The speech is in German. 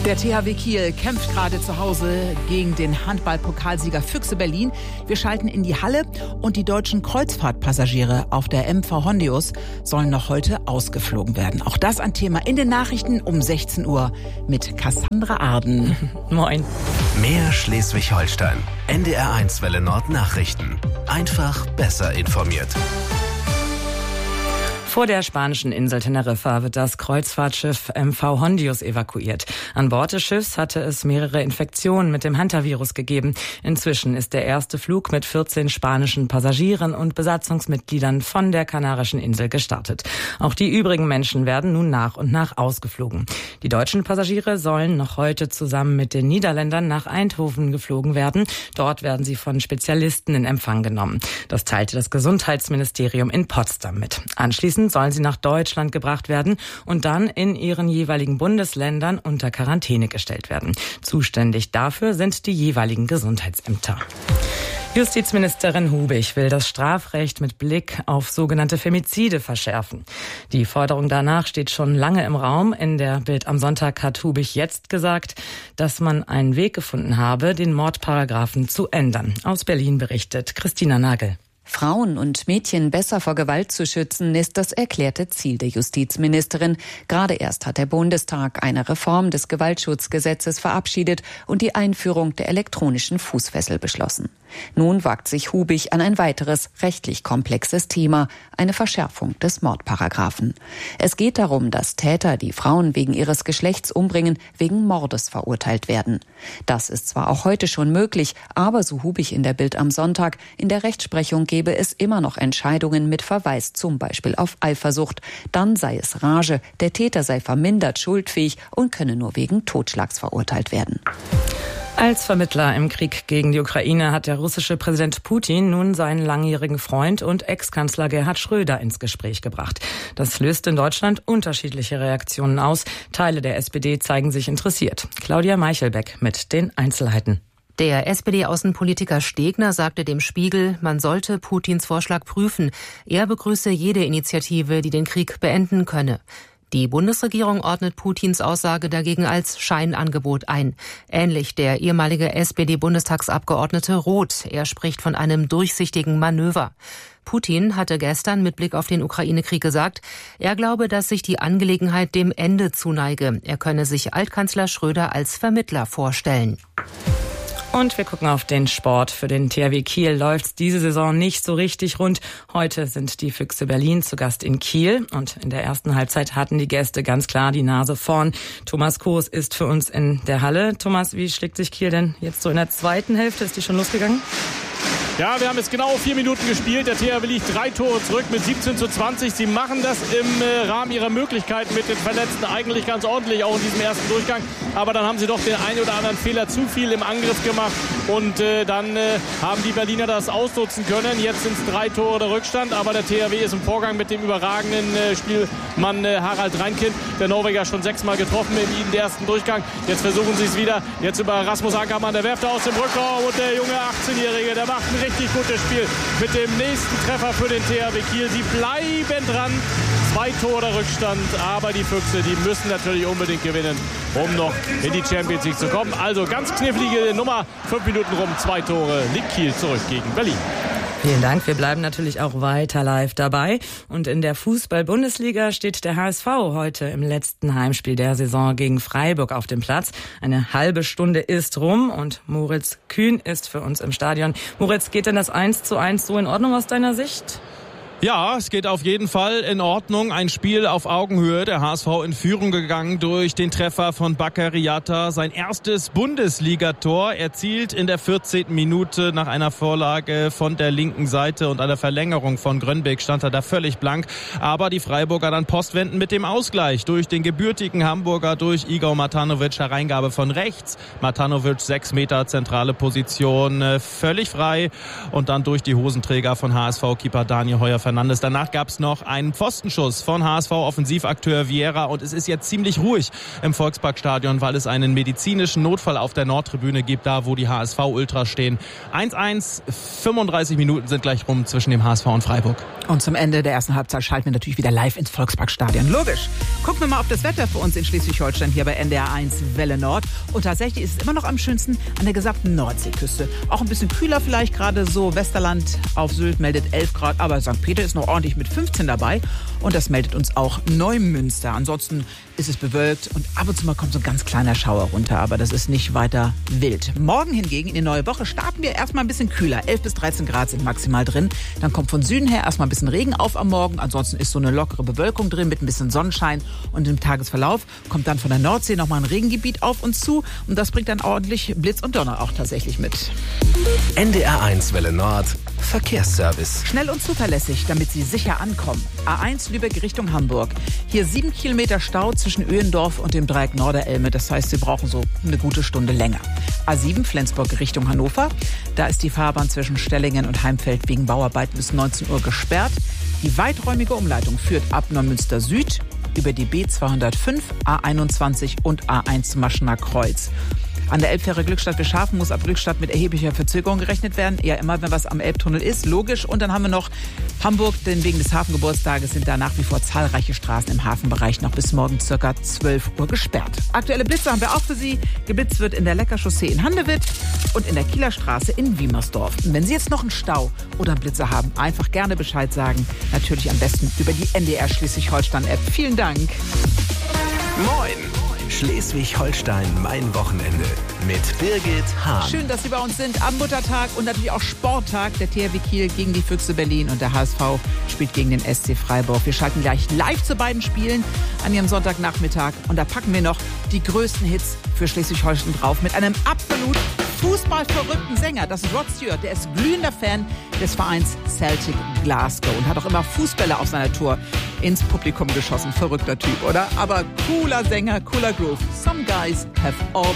Der THW Kiel kämpft gerade zu Hause gegen den Handball-Pokalsieger Füchse Berlin. Wir schalten in die Halle und die deutschen Kreuzfahrtpassagiere auf der MV Hondius sollen noch heute ausgeflogen werden. Auch das ein Thema in den Nachrichten um 16 Uhr mit Cassandra Arden. Moin. Mehr Schleswig-Holstein. NDR1 Welle Nord Nachrichten. Einfach besser informiert. Vor der spanischen Insel Teneriffa wird das Kreuzfahrtschiff MV Hondius evakuiert. An Bord des Schiffs hatte es mehrere Infektionen mit dem Hantavirus gegeben. Inzwischen ist der erste Flug mit 14 spanischen Passagieren und Besatzungsmitgliedern von der kanarischen Insel gestartet. Auch die übrigen Menschen werden nun nach und nach ausgeflogen. Die deutschen Passagiere sollen noch heute zusammen mit den Niederländern nach Eindhoven geflogen werden. Dort werden sie von Spezialisten in Empfang genommen. Das teilte das Gesundheitsministerium in Potsdam mit. Anschließend sollen sie nach Deutschland gebracht werden und dann in ihren jeweiligen Bundesländern unter Quarantäne gestellt werden. Zuständig dafür sind die jeweiligen Gesundheitsämter. Justizministerin Hubig will das Strafrecht mit Blick auf sogenannte Femizide verschärfen. Die Forderung danach steht schon lange im Raum. In der Bild am Sonntag hat Hubig jetzt gesagt, dass man einen Weg gefunden habe, den Mordparagraphen zu ändern. Aus Berlin berichtet Christina Nagel. Frauen und Mädchen besser vor Gewalt zu schützen, ist das erklärte Ziel der Justizministerin. Gerade erst hat der Bundestag eine Reform des Gewaltschutzgesetzes verabschiedet und die Einführung der elektronischen Fußfessel beschlossen. Nun wagt sich Hubig an ein weiteres rechtlich komplexes Thema, eine Verschärfung des Mordparagraphen. Es geht darum, dass Täter, die Frauen wegen ihres Geschlechts umbringen, wegen Mordes verurteilt werden. Das ist zwar auch heute schon möglich, aber so Hubig in der Bild am Sonntag, in der Rechtsprechung gäbe es immer noch Entscheidungen mit Verweis zum Beispiel auf Eifersucht. Dann sei es Rage, der Täter sei vermindert schuldfähig und könne nur wegen Totschlags verurteilt werden. Als Vermittler im Krieg gegen die Ukraine hat der russische Präsident Putin nun seinen langjährigen Freund und Ex-Kanzler Gerhard Schröder ins Gespräch gebracht. Das löst in Deutschland unterschiedliche Reaktionen aus. Teile der SPD zeigen sich interessiert. Claudia Meichelbeck mit den Einzelheiten. Der SPD-Außenpolitiker Stegner sagte dem Spiegel, man sollte Putins Vorschlag prüfen. Er begrüße jede Initiative, die den Krieg beenden könne. Die Bundesregierung ordnet Putins Aussage dagegen als Scheinangebot ein. Ähnlich der ehemalige SPD-Bundestagsabgeordnete Roth. Er spricht von einem durchsichtigen Manöver. Putin hatte gestern mit Blick auf den Ukraine-Krieg gesagt, er glaube, dass sich die Angelegenheit dem Ende zuneige. Er könne sich Altkanzler Schröder als Vermittler vorstellen. Und wir gucken auf den Sport. Für den THW Kiel läuft's diese Saison nicht so richtig rund. Heute sind die Füchse Berlin zu Gast in Kiel. Und in der ersten Halbzeit hatten die Gäste ganz klar die Nase vorn. Thomas Koos ist für uns in der Halle. Thomas, wie schlägt sich Kiel denn jetzt so in der zweiten Hälfte? Ist die schon losgegangen? Ja, wir haben jetzt genau 4 Minuten gespielt. Der THW liegt 3 Tore zurück mit 17:20. Sie machen das im Rahmen ihrer Möglichkeiten mit den Verletzten eigentlich ganz ordentlich, auch in diesem ersten Durchgang. Aber dann haben sie doch den einen oder anderen Fehler zu viel im Angriff gemacht. Und dann haben die Berliner das ausnutzen können. Jetzt sind es 3 Tore der Rückstand. Aber der THW ist im Vorgang mit dem überragenden Spielmann Harald Reinkind. Der Norweger schon 6-mal getroffen in den ersten Durchgang. Jetzt versuchen sie es wieder. Jetzt über Rasmus Ackermann. Der werft aus dem Rückraum. Und der junge 18-Jährige, der macht ein richtig gutes Spiel mit dem nächsten Treffer für den THW Kiel. Sie bleiben dran. 2 Tore Rückstand, aber die Füchse, die müssen natürlich unbedingt gewinnen, um noch in die Champions League zu kommen. Also ganz knifflige Nummer, 5 Minuten rum, 2 Tore, liegt Kiel zurück gegen Berlin. Vielen Dank. Wir bleiben natürlich auch weiter live dabei. Und in der Fußball-Bundesliga steht der HSV heute im letzten Heimspiel der Saison gegen Freiburg auf dem Platz. Eine halbe Stunde ist rum und Moritz Kühn ist für uns im Stadion. Moritz, geht denn das 1:1 so in Ordnung aus deiner Sicht? Ja, es geht auf jeden Fall in Ordnung. Ein Spiel auf Augenhöhe. Der HSV in Führung gegangen durch den Treffer von Bakary Yatta. Sein erstes Bundesligator erzielt in der 14. Minute nach einer Vorlage von der linken Seite und einer Verlängerung von Grönbeek stand er da völlig blank. Aber die Freiburger dann postwenden mit dem Ausgleich durch den gebürtigen Hamburger, durch Igor Matanovic. Hereingabe von rechts. Matanovic 6 Meter zentrale Position, völlig frei. Und dann durch die Hosenträger von HSV-Keeper Daniel Heuer-Fernandes Fernandes. Danach gab es noch einen Pfostenschuss von HSV-Offensivakteur Vieira und es ist jetzt ziemlich ruhig im Volksparkstadion, weil es einen medizinischen Notfall auf der Nordtribüne gibt, da wo die HSV-Ultras stehen. 1-1, 35 Minuten sind gleich rum zwischen dem HSV und Freiburg. Und zum Ende der ersten Halbzeit schalten wir natürlich wieder live ins Volksparkstadion. Logisch. Gucken wir mal auf das Wetter für uns in Schleswig-Holstein hier bei NDR 1 Welle Nord. Und tatsächlich ist es immer noch am schönsten an der gesamten Nordseeküste. Auch ein bisschen kühler vielleicht, gerade so Westerland auf Sylt meldet 11 Grad, aber St. Peter ist noch ordentlich mit 15 dabei. Und das meldet uns auch Neumünster. Ansonsten ist es bewölkt und ab und zu mal kommt so ein ganz kleiner Schauer runter, aber das ist nicht weiter wild. Morgen hingegen in die neue Woche starten wir erstmal ein bisschen kühler. 11 bis 13 Grad sind maximal drin. Dann kommt von Süden her erstmal ein bisschen Regen auf am Morgen. Ansonsten ist so eine lockere Bewölkung drin mit ein bisschen Sonnenschein. Und im Tagesverlauf kommt dann von der Nordsee nochmal ein Regengebiet auf uns zu. Und das bringt dann ordentlich Blitz und Donner auch tatsächlich mit. NDR 1 Welle Nord Verkehrsservice. Schnell und zuverlässig, damit Sie sicher ankommen. A1 Lübeck Richtung Hamburg. Hier 7 Kilometer Stau zwischen Öhendorf und dem Dreieck Norderelme. Das heißt, Sie brauchen so eine gute Stunde länger. A7 Flensburg Richtung Hannover. Da ist die Fahrbahn zwischen Stellingen und Heimfeld wegen Bauarbeiten bis 19 Uhr gesperrt. Die weiträumige Umleitung führt ab Neumünster Süd über die B205, A21 und A1 zum Maschener Kreuz. An der Elbfähre Glückstadt-Beschafen muss ab Glückstadt mit erheblicher Verzögerung gerechnet werden. Ja, immer, wenn was am Elbtunnel ist, logisch. Und dann haben wir noch Hamburg, denn wegen des Hafengeburtstages sind da nach wie vor zahlreiche Straßen im Hafenbereich noch bis morgen ca. 12 Uhr gesperrt. Aktuelle Blitze haben wir auch für Sie. Geblitzt wird in der Leckerchaussee in Handewitt und in der Kieler Straße in Wiemersdorf. Und wenn Sie jetzt noch einen Stau oder einen Blitzer haben, einfach gerne Bescheid sagen. Natürlich am besten über die NDR Schleswig-Holstein-App. Vielen Dank. Moin! Schleswig-Holstein, mein Wochenende mit Birgit Hahn. Schön, dass Sie bei uns sind am Muttertag und natürlich auch Sporttag. Der THW Kiel gegen die Füchse Berlin und der HSV spielt gegen den SC Freiburg. Wir schalten gleich live zu beiden Spielen an Ihrem Sonntagnachmittag und da packen wir noch die größten Hits für Schleswig-Holstein drauf mit einem absolut fußballverrückten Sänger. Das ist Rod Stewart, der ist glühender Fan des Vereins Celtic Glasgow und hat auch immer Fußbälle auf seiner Tour ins Publikum geschossen. Verrückter Typ, oder? Aber cooler Sänger, cooler Groove. Some guys have all